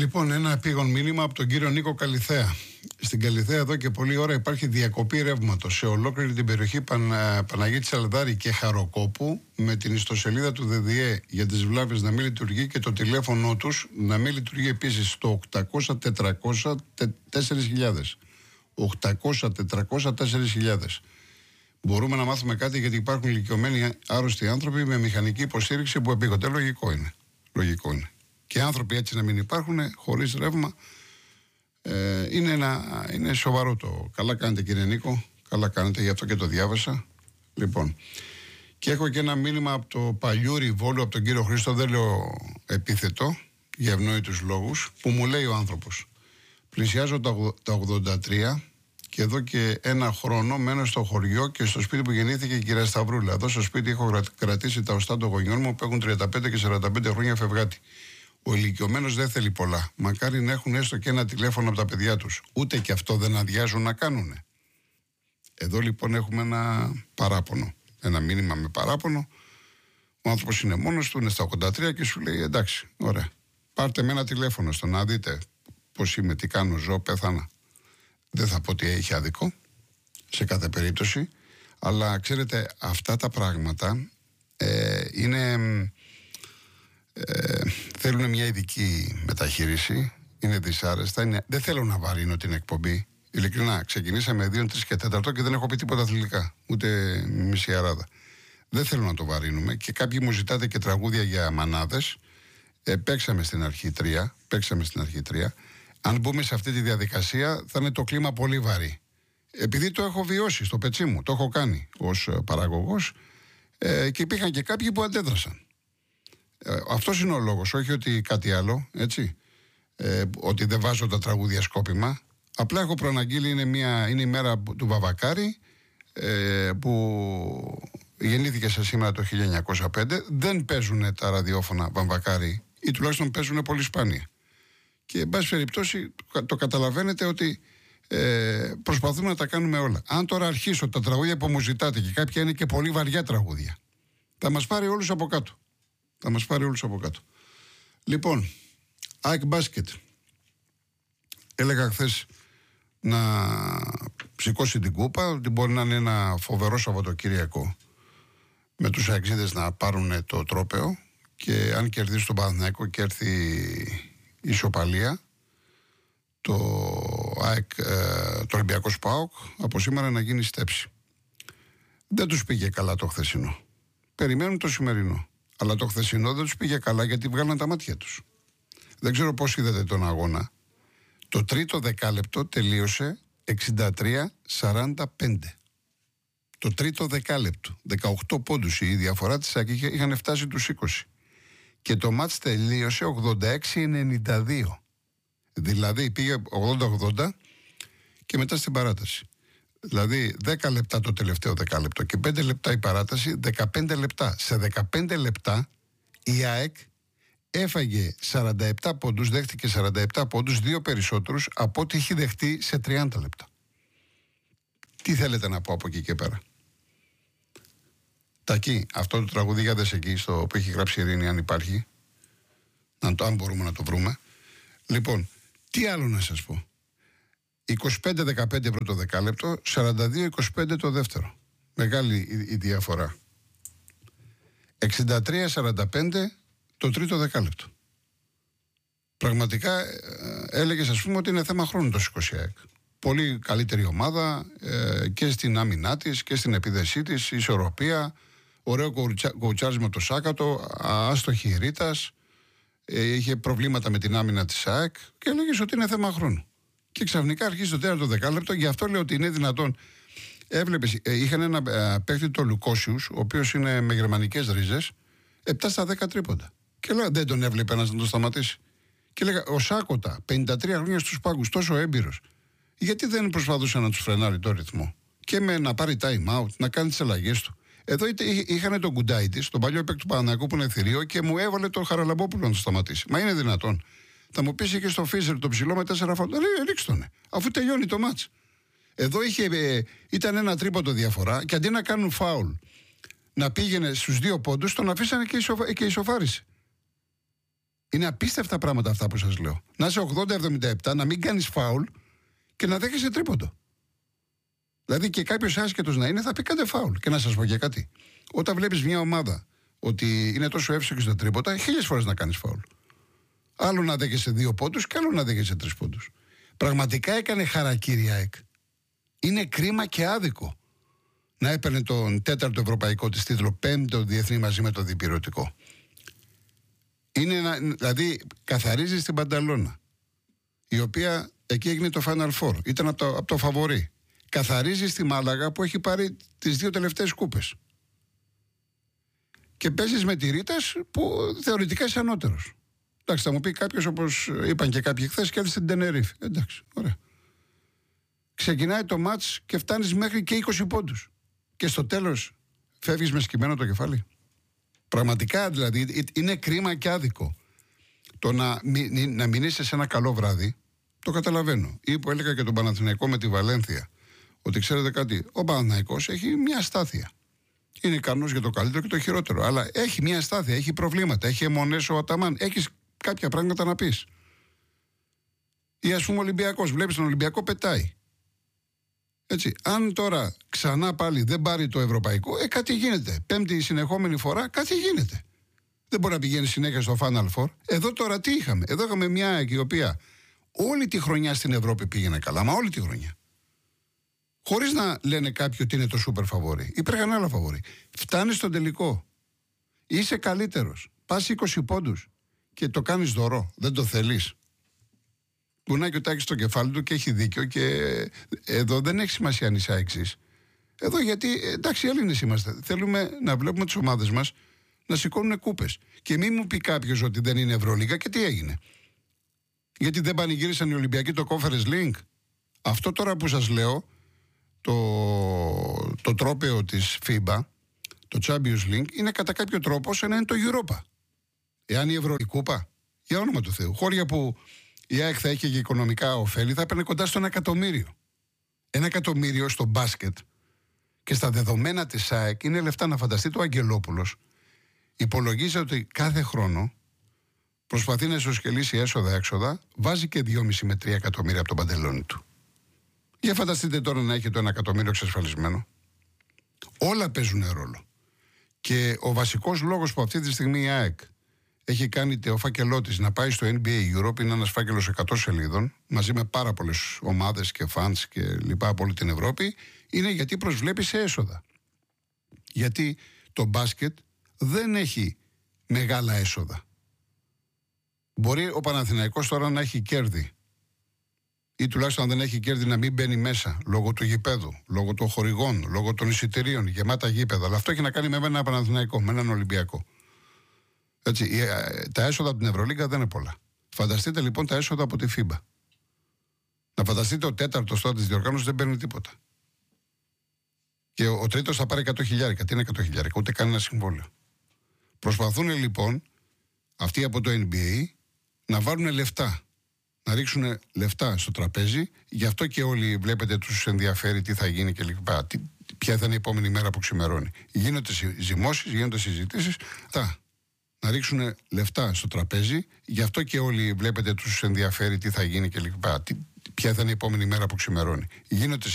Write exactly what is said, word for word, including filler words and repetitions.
Λοιπόν, ένα επίγον μήνυμα από τον κύριο Νίκο Καλιθέα. Στην Καλιθέα εδώ και πολλή ώρα υπάρχει διακοπή ρεύματος σε ολόκληρη την περιοχή Πανα... Παναγίτη Σαλδάρη και Χαροκόπου, με την ιστοσελίδα του ΔΔΕ για τις βλάβες να μην λειτουργεί και το τηλέφωνο τους να μην λειτουργεί επίσης στο οκτακόσια τετρακόσια τέσσερις χιλιάδες. οκτακόσια τετρακόσια τέσσερις χιλιάδες. Μπορούμε να μάθουμε κάτι, γιατί υπάρχουν ηλικιωμένοι άρρωστοι άνθρωποι με μηχανική υποστήριξη που επίγονται. Λογικό είναι. Λογικό είναι. Και άνθρωποι έτσι να μην υπάρχουν, χωρίς ρεύμα, ε, είναι, ένα, είναι σοβαρό το. Καλά κάνετε, κύριε Νίκο. Καλά κάνετε, γι' αυτό και το διάβασα. Λοιπόν, και έχω και ένα μήνυμα από το Παλιούρι Βόλου, από τον κύριο Χρήστο, δεν λέω επίθετο, για ευνόητους λόγους, που μου λέει ο άνθρωπος: πλησιάζω τα ογδόντα τρία και εδώ και ένα χρόνο μένω στο χωριό και στο σπίτι που γεννήθηκε η κυρία Σταυρούλα. Εδώ στο σπίτι έχω κρατήσει τα οστά των γονιών μου που έχουν τριάντα πέντε και σαράντα πέντε χρόνια φευγάτη. Ο ηλικιωμένος δεν θέλει πολλά. Μακάρι να έχουν έστω και ένα τηλέφωνο από τα παιδιά τους. Ούτε και αυτό δεν αδειάζουν να κάνουνε. Εδώ λοιπόν έχουμε ένα παράπονο. Ένα μήνυμα με παράπονο. Ο άνθρωπος είναι μόνος του, είναι στα ογδόντα τρία και σου λέει: εντάξει, ωραία. Πάρτε με ένα τηλέφωνο στο να δείτε πώς είμαι, τι κάνω, ζω, πέθανα. Δεν θα πω ότι έχει άδικο σε κάθε περίπτωση. Αλλά ξέρετε, αυτά τα πράγματα ε, είναι. Ε, θέλουν μια ειδική μεταχείριση. Είναι δυσάρεστα. Είναι... Δεν θέλω να βαρύνω την εκπομπή. Ειλικρινά, ξεκινήσαμε δύο, τρία και τέταρτο και δεν έχω πει τίποτα αθλητικά. Ούτε μισή αράδα. Δεν θέλω να το βαρύνουμε. Και κάποιοι μου ζητάτε και τραγούδια για μανάδες. Ε, παίξαμε στην αρχή τρία. Παίξαμε στην αρχή τρία. Αν μπούμε σε αυτή τη διαδικασία, θα είναι το κλίμα πολύ βαρύ. Επειδή το έχω βιώσει στο πετσί μου, το έχω κάνει ως παραγωγός, ε, και υπήρχαν και κάποιοι που αντέδρασαν. Ε, αυτός είναι ο λόγος, όχι ότι κάτι άλλο, έτσι. Ε, ότι δεν βάζω τα τραγούδια σκόπιμα. Απλά έχω προαναγγείλει, είναι, μια, είναι η μέρα του Βαβακάρη, ε, που γεννήθηκε σε σήμερα το χίλια εννιακόσια πέντε. Δεν παίζουν τα ραδιόφωνα Βαβακάρη, ή τουλάχιστον παίζουν πολύ σπάνια. Και εν πάση περιπτώσει το καταλαβαίνετε ότι ε, προσπαθούμε να τα κάνουμε όλα. Αν τώρα αρχίσω τα τραγούδια που μου ζητάτε, και κάποια είναι και πολύ βαριά τραγούδια, θα μας πάρει όλους από κάτω. Θα μας πάρει όλους από κάτω. Λοιπόν, ΑΕΚ Μπάσκετ. Έλεγα χθες να σηκώσει την κούπα, ότι μπορεί να είναι ένα φοβερό Σαββατοκύριακο με τους αεξίδες να πάρουν το τρόπαιο, και αν κερδίσει τον Παναθηναϊκό και έρθει η ισοπαλία, το, ΑΕΚ, ε, το Ολυμπιακός ΠΑΟΚ από σήμερα να γίνει στέψη. Δεν τους πήγε καλά το χθεσινό. Περιμένουν το σημερινό. Αλλά το χθεσινό δεν τους πήγε καλά, γιατί βγάλαν τα μάτια τους. Δεν ξέρω πώς είδατε τον αγώνα. Το τρίτο δεκάλεπτο τελείωσε εξήντα τρία σαράντα πέντε. Το τρίτο δεκάλεπτο. δεκαοκτώ πόντους η διαφορά της ΑΕΚ, είχαν φτάσει τους είκοσι. Και το μάτς τελείωσε ογδόντα έξι ενενήντα δύο. Δηλαδή πήγε ογδόντα ογδόντα και μετά στην παράταση. Δηλαδή δέκα λεπτά το τελευταίο δεκάλεπτο και πέντε λεπτά η παράταση, δεκαπέντε λεπτά. Σε δεκαπέντε λεπτά η ΑΕΚ έφαγε σαράντα επτά πόντους, δέχτηκε σαράντα επτά πόντους, δύο περισσότερους από ό,τι έχει δεχτεί σε τριάντα λεπτά. Τι θέλετε να πω από εκεί και πέρα? Τακί, αυτό το τραγούδι για δες εκεί, στο που έχει γράψει η Ειρήνη, αν υπάρχει, αν, το, αν μπορούμε να το βρούμε. Λοιπόν, τι άλλο να σας πω? είκοσι πέντε δεκαπέντε πρώτο δεκάλεπτο, σαράντα δύο είκοσι πέντε το δεύτερο. Μεγάλη η, η διαφορά. εξήντα τρία σαράντα πέντε το τρίτο δεκάλεπτο. Πραγματικά ε, έλεγες, ας πούμε, ότι είναι θέμα χρόνου το σηκώσει ΑΕΚ. Πολύ καλύτερη ομάδα, ε, και στην άμυνά της και στην επίδεσή της, ισορροπία, ωραίο κοουτσάρισμα το Σάκατο, άστοχη η Ρίτας, ε, είχε προβλήματα με την άμυνα της ΑΕΚ και έλεγες ότι είναι θέμα χρόνου. Και ξαφνικά αρχίζει το τέταρτο δεκάλεπτο, γι' αυτό λέω ότι είναι δυνατόν. Έβλεπες, ε, είχαν ένα ε, παίκτη, το Λουκόσιους, ο οποίος είναι με γερμανικές ρίζες, επτά στα δέκα τρίποντα. Και λέω, δεν τον έβλεπε ένας να τον σταματήσει. Και έλεγα, ο Σάκοτα, πενήντα τρία χρόνια στους πάγκους, τόσο έμπειρος, γιατί δεν προσπαθούσε να τους φρενάρει το ρυθμό? Και με να πάρει time out, να κάνει τις αλλαγές του. Εδώ είχαν τον Κουντάιτης, τον παλιό παίκτη του Παναθηναϊκού που είναι θηρίο, και μου έβαλε τον Χαραλαμπόπουλο να το σταματήσει. Μα είναι δυνατόν? Θα μου πεις, και στο Φίζερ το ψηλό με τέσσερα φάουλ. Ρίξ' τον, αφού τελειώνει το μάτς. Εδώ είχε, ε, ήταν ένα τρίποντο διαφορά, και αντί να κάνουν φάουλ, να πήγαινε στους δύο πόντους, τον αφήσανε και, ισοφ, και ισοφάρισε. Είναι απίστευτα πράγματα αυτά που σας λέω. Να είσαι ογδόντα εβδομήντα επτά, να μην κάνεις φάουλ και να δέχεσαι τρίποντο. Δηλαδή και κάποιος άσχετος να είναι θα πει κάντε φάουλ. Και να σας πω και κάτι. Όταν βλέπεις μια ομάδα ότι είναι τόσο εύστοχη στα τρίποτα, χίλιες φορές να κάνεις φάουλ. Άλλο να δέχεσαι δύο πόντους και άλλο να δέχεσαι τρεις πόντους. Πραγματικά έκανε χαρακτήρι η ΑΕΚ. Είναι κρίμα και άδικο να έπαιρνε τον τέταρτο ευρωπαϊκό της τίτλο, πέμπτο διεθνή μαζί με το διπυρωτικό. Είναι ένα, δηλαδή καθαρίζει στην Πανταλώνα, η οποία εκεί έγινε το Final Four, ήταν από το, από το φαβορί. Καθαρίζει στη Μάλαγα που έχει πάρει τις δύο τελευταίες κούπες. Και παίζεις με τη Ρίτας που θεωρητικά είσαι ανώτερος. Εντάξει, θα μου πει κάποιος, όπως είπαν και κάποιοι χθες, κέρδισε την Τενερίφη. Εντάξει, ωραία. Ξεκινάει το μάτς και φτάνεις μέχρι και είκοσι πόντους. Και στο τέλος φεύγεις με σκυμμένο το κεφάλι. Πραγματικά δηλαδή είναι κρίμα και άδικο το να μην, να μην είσαι σε ένα καλό βράδυ. Το καταλαβαίνω. Ή που έλεγα και τον Παναθηναϊκό με τη Βαλένθια, ότι ξέρετε κάτι, ο Παναθηναϊκός έχει μια αστάθεια. Είναι ικανός για το καλύτερο και το χειρότερο. Αλλά έχει μια αστάθεια, έχει προβλήματα, έχει αιμονές ο Αταμάν. Έχεις κάποια πράγματα να πεις. Ή ας πούμε ο Ολυμπιακός, βλέπεις τον Ολυμπιακό πετάει. Έτσι, αν τώρα ξανά πάλι δεν πάρει το ευρωπαϊκό, ε, κάτι γίνεται. Πέμπτη συνεχόμενη φορά, κάτι γίνεται. Δεν μπορεί να πηγαίνει συνέχεια στο Final Four. Εδώ τώρα τι είχαμε? Εδώ είχαμε μια ΑΕΚ η οποία όλη τη χρονιά στην Ευρώπη πήγαινε καλά, μα όλη τη χρονιά. Χωρίς να λένε κάποιοι ότι είναι το σούπερ φαβορί. Υπήρχαν άλλα φαβορί. Φτάνεις στον τελικό. Είσαι καλύτερος. Πας είκοσι πόντους και το κάνεις δωρό. Δεν το θέλεις. Κουνάει και ο Τάκης στο κεφάλι του και έχει δίκιο. Και εδώ δεν έχει σημασία αν είσαι αεξής. Εδώ γιατί, εντάξει, Έλληνες είμαστε. Θέλουμε να βλέπουμε τις ομάδες μας να σηκώνουν κούπες. Και μην μου πει κάποιος ότι δεν είναι Ευρωλίγα και τι έγινε. Γιατί δεν πανηγύρισαν οι Ολυμπιακοί το Conference League. Αυτό τώρα που σας λέω, το, το τρόπαιο της φίμπα, το Champions League, είναι κατά κάποιο τρόπο σαν να είναι το Europa. Εάν η Ευρωλίγα κούπα, για όνομα του Θεού, χώρια που η ΑΕΚ θα έχει και οικονομικά ωφέλη, θα έπαιρνε κοντά στο ένα εκατομμύριο. Ένα εκατομμύριο στο μπάσκετ και στα δεδομένα της ΑΕΚ είναι λεφτά. Να φανταστεί το Αγγελόπουλος. Υπολογίζει ότι κάθε χρόνο προσπαθεί να ισοσκελίσει έσοδα-έξοδα, βάζει και δυόμισι με τρία εκατομμύρια από τον παντελόνι του. Για φανταστείτε τώρα να έχει το ένα εκατομμύριο εξασφαλισμένο. Όλα παίζουν ρόλο. Και ο βασικός λόγος που αυτή τη στιγμή η ΑΕΚ έχει κάνει το φάκελό της να πάει στο N B A Europe, είναι ένας φάκελος εκατό σελίδων, μαζί με πάρα πολλές ομάδες και fans και λοιπά από όλη την Ευρώπη, είναι γιατί προσβλέπει σε έσοδα. Γιατί το μπάσκετ δεν έχει μεγάλα έσοδα. Μπορεί ο Παναθηναϊκός τώρα να έχει κέρδη, ή τουλάχιστον αν δεν έχει κέρδη να μην μπαίνει μέσα, λόγω του γηπέδου, λόγω των χορηγών, λόγω των εισιτηρίων, γεμάτα γήπεδα. Αλλά αυτό έχει να κάνει με ένα Παναθηναϊκό, με έναν Ολυμπιακό. Έτσι, τα έσοδα από την Ευρωλίγκα δεν είναι πολλά. Φανταστείτε λοιπόν τα έσοδα από τη φίμπα. Να φανταστείτε ο τέταρτος τώρα της διοργάνωσης δεν παίρνει τίποτα. Και ο, ο τρίτος θα πάρει εκατό χιλιάρικα. Τι είναι εκατό χιλιάρικα? Ούτε κανένα συμβόλαιο. Προσπαθούν λοιπόν αυτοί από το N B A να βάλουν λεφτά. Να ρίξουν λεφτά στο τραπέζι. Γι' αυτό και όλοι βλέπετε τους ενδιαφέρει τι θα γίνει και λοιπά. Τι, ποια θα είναι η επόμενη μέρα που ξημερώνει. Γίνονται ζυμώσεις, γίνονται συζητήσεις. Τα. Να ρίξουν λεφτά στο τραπέζι. Γι' αυτό και όλοι βλέπετε τους ενδιαφέρει τι θα γίνει και λοιπά. Τι, ποια θα είναι η επόμενη μέρα που ξημερώνει. Γίνονται